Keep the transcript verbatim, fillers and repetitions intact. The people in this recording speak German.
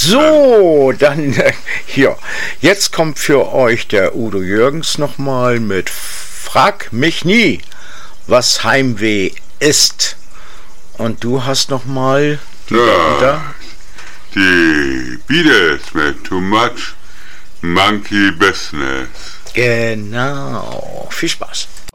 So, dann äh, hier. Jetzt kommt für euch der Udo Jürgens nochmal mit Frag mich nie, was Heimweh ist. Und du hast nochmal die ja, die Beatles mit Too Much Monkey Business. Genau. Viel Spaß.